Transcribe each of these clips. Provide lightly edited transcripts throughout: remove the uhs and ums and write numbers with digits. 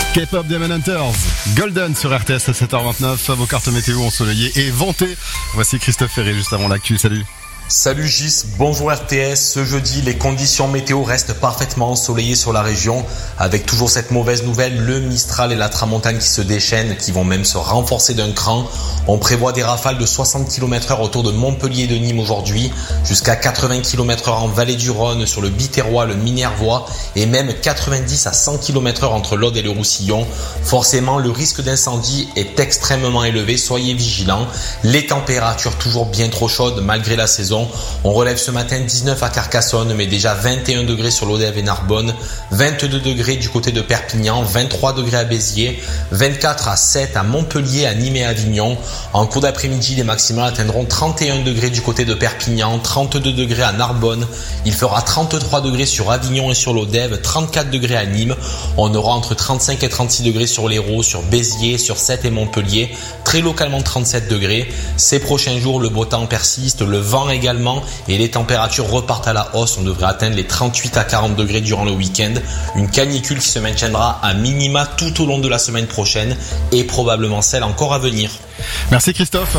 K-pop Demon Hunters, Golden sur RTS à 7h29, vos cartes météo ensoleillées et ventées. Voici Christophe Ferré juste avant l'actu, salut. Salut Gis, bonjour RTS. Ce jeudi, les conditions météo restent parfaitement ensoleillées sur la région, avec toujours cette mauvaise nouvelle, le Mistral et la Tramontane qui se déchaînent, qui vont même se renforcer d'un cran. On prévoit des rafales de 60 km/h autour de Montpellier et de Nîmes aujourd'hui, jusqu'à 80 km/h en vallée du Rhône, sur le Biterrois, le Minervois, et même 90 à 100 km/h entre l'Aude et le Roussillon. Forcément, le risque d'incendie est extrêmement élevé, soyez vigilants. Les températures toujours bien trop chaudes malgré la saison. On relève ce matin 19 à Carcassonne, mais déjà 21 degrés sur l'Odève et Narbonne, 22 degrés du côté de Perpignan, 23 degrés à Béziers, 24 à 7 à Montpellier, à Nîmes et à Avignon. En cours d'après-midi, les maximales atteindront 31 degrés du côté de Perpignan, 32 degrés à Narbonne. Il fera 33 degrés sur Avignon et sur l'Odève, 34 degrés à Nîmes. On aura entre 35 et 36 degrés sur l'Hérault, sur Béziers, sur Sète et Montpellier. Très localement 37 degrés. Ces prochains jours, le beau temps persiste, le vent également, et les températures repartent à la hausse. On devrait atteindre les 38 à 40 degrés durant le week-end. Une canicule qui se maintiendra à minima tout au long de la semaine prochaine et probablement celle encore à venir. Merci Christophe.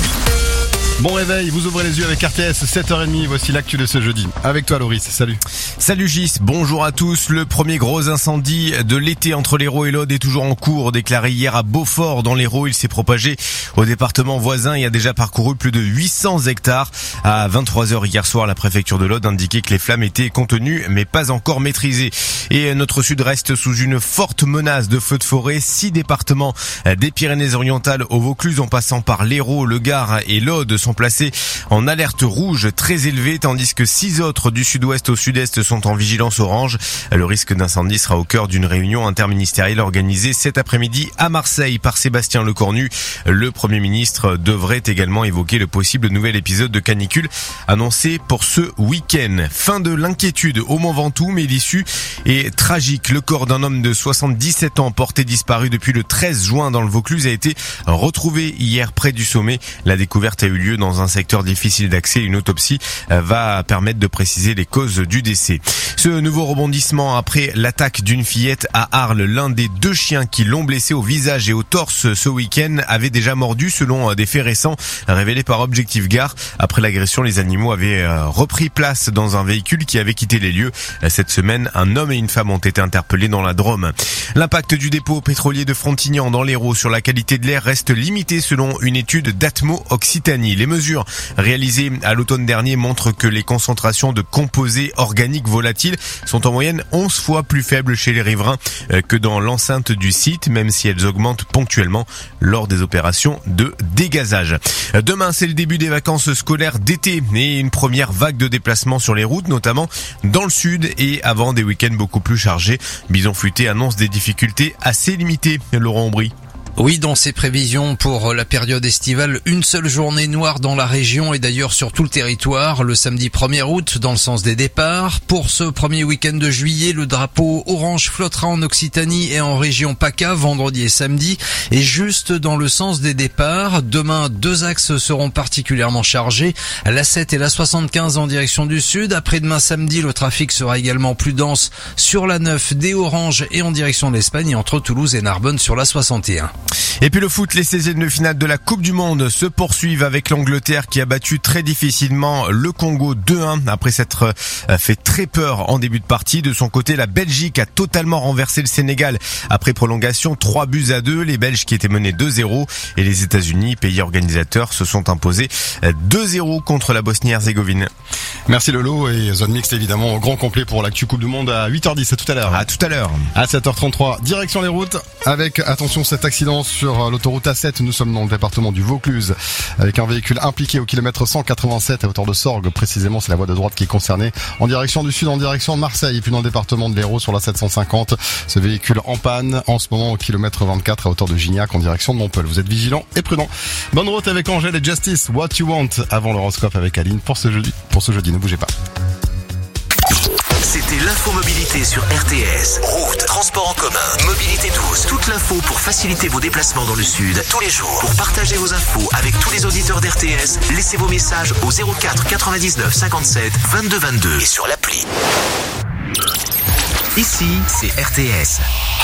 Bon réveil, vous ouvrez les yeux avec RTS, 7h30, voici l'actu de ce jeudi. Avec toi Loris, salut. Salut Gis, bonjour à tous. Le premier gros incendie de l'été entre l'Hérault et l'Aude est toujours en cours. Déclaré hier à Beaufort dans l'Hérault, il s'est propagé au département voisin et a déjà parcouru plus de 800 hectares. À 23h hier soir, la préfecture de l'Aude indiquait que les flammes étaient contenues mais pas encore maîtrisées. Et notre sud reste sous une forte menace de feux de forêt. 6 départements des Pyrénées-Orientales au Vaucluse en passant par l'Hérault, le Gard et l'Aude sont placés en alerte rouge très élevée, tandis que 6 autres du sud-ouest au sud-est sont en vigilance orange. Le risque d'incendie sera au cœur d'une réunion interministérielle organisée cet après-midi à Marseille par Sébastien Lecornu. Le Premier ministre devrait également évoquer le possible nouvel épisode de canicule annoncé pour ce week-end. Fin de l'inquiétude au Mont Ventoux, mais l'issue est tragique. Le corps d'un homme de 77 ans porté disparu depuis le 13 juin dans le Vaucluse a été retrouvé hier près du sommet. La découverte a eu lieu dans un secteur difficile d'accès. Une autopsie va permettre de préciser les causes du décès. Ce nouveau rebondissement après l'attaque d'une fillette à Arles. L'un des 2 chiens qui l'ont blessé au visage et au torse ce week-end avait déjà mordu selon des faits récents révélés par Objectif Gare. Après l'agression, les animaux avaient repris place dans un véhicule qui avait quitté les lieux. Cette semaine, un homme et une femme ont été interpellés dans la Drôme. L'impact du dépôt pétrolier de Frontignan dans l'Hérault sur la qualité de l'air reste limité selon une étude d'Atmo Occitanie. Les mesures réalisées à l'automne dernier montrent que les concentrations de composés organiques volatiles sont en moyenne 11 fois plus faibles chez les riverains que dans l'enceinte du site, même si elles augmentent ponctuellement lors des opérations de dégazage. Demain, c'est le début des vacances scolaires d'été et une première vague de déplacements sur les routes, notamment dans le sud, et avant des week-ends beaucoup plus chargés. Bison Futé annonce des difficultés assez limitées. Laurent Aubry. Oui, dans ses prévisions pour la période estivale, une seule journée noire dans la région et d'ailleurs sur tout le territoire, le samedi 1er août dans le sens des départs. Pour ce premier week-end de juillet, le drapeau orange flottera en Occitanie et en région PACA vendredi et samedi, et juste dans le sens des départs. Demain, 2 axes seront particulièrement chargés, la 7 et la 75 en direction du sud. Après-demain samedi, le trafic sera également plus dense sur la 9 des Oranges et en direction de l'Espagne, et entre Toulouse et Narbonne sur la 61. Et puis le foot, les 16e de finale de la Coupe du Monde se poursuivent avec l'Angleterre qui a battu très difficilement le Congo 2-1 après s'être fait très peur en début de partie. De son côté, la Belgique a totalement renversé le Sénégal après prolongation, 3-2. Les Belges qui étaient menés 2-0 et les États-Unis, pays organisateurs, se sont imposés 2-0 contre la Bosnie-Herzégovine. Merci Lolo, et zone mixte évidemment au grand complet pour l'actu Coupe du Monde à 8h10, à tout à l'heure. À tout à l'heure. À 7h33, direction les routes avec, attention, cet accident sur l'autoroute A7. Nous sommes dans le département du Vaucluse avec un véhicule impliqué au kilomètre 187 à hauteur de Sorgues. Précisément, c'est la voie de droite qui est concernée en direction du sud, en direction de Marseille. Et puis dans le département de l'Hérault sur la 750, ce véhicule en panne en ce moment au kilomètre 24 à hauteur de Gignac en direction de Montpellier. Vous êtes vigilants et prudents. Bonne route avec Angèle et Justice. What You Want avant l'horoscope avec Aline pour ce jeudi. Ne bougez pas. C'était l'infomobilité sur RTS. Route, transport en commun, mobilité douce. Toute l'info pour faciliter vos déplacements dans le sud tous les jours. Pour partager vos infos avec tous les auditeurs d'RTS, laissez vos messages au 04 99 57 22 22 et sur l'appli. Ici, c'est RTS.